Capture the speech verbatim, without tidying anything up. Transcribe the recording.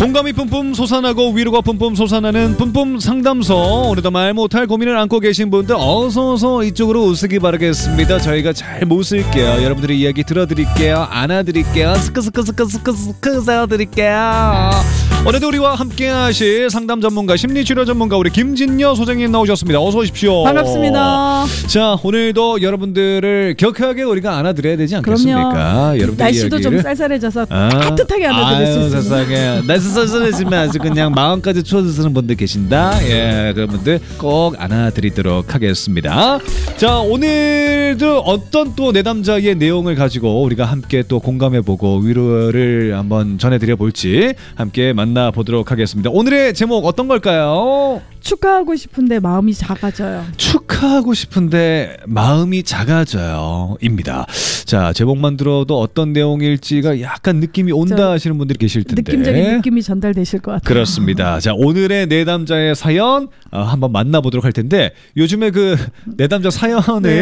공감이 뿜뿜 솟아나고 위로가 뿜뿜 솟아나는 뿜뿜 상담소. 오늘도 말 못할 고민을 안고 계신 분들 어서어서 이쪽으로 오시기 바라겠습니다. 저희가 잘 모실게요. 여러분들의 이야기 들어드릴게요. 안아드릴게요. 스크스크스크스크스크 세워드릴게요. 오늘도 우리와 함께 하실 상담 전문가, 심리치료 전문가 우리 김진여 소장님 나오셨습니다. 어서 오십시오. 반갑습니다. 자, 오늘도 여러분들을 격하게 우리가 안아드려야 되지 않겠습니까? 여러분들 날씨도 이야기를. 좀 쌀쌀해져서 아, 따뜻하게 안아드릴 수 있습니다. 세상에. 날씨 쌀쌀해지면 아주 그냥 마음까지 추워지는 분들 계신다. 예, 그런 분들 꼭 안아드리도록 하겠습니다. 자, 오늘도 어떤 또 내담자의 내용을 가지고 우리가 함께 또 공감해보고 위로를 한번 전해드려 볼지 함께 만나보도록 하겠습니다. 오늘의 제목 어떤 걸까요? 축하하고 싶은데 마음이 작아져요. 축하하고 싶은데 마음이 작아져요 입니다. 자, 제목만 들어도 어떤 내용일지가 약간 느낌이 온다 하시는 분들이 계실 텐데 느낌적인 느낌이 전달되실 것 같아요. 그렇습니다. 자, 오늘의 내담자의 사연 어, 한번 만나보도록 할 텐데 요즘에 그 내담자 사연을 네.